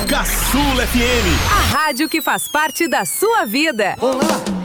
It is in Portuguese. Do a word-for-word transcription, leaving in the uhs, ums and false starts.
Caçula F M. A rádio que faz parte da sua vida. Olá!